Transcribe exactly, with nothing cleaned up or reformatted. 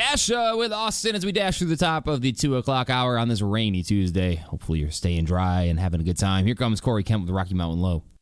Dash uh, with Austin as we dash through the top of the two o'clock hour on this rainy Tuesday. Hopefully you're staying dry and having a good time. Here comes Corey Kent with Rocky Mountain Low.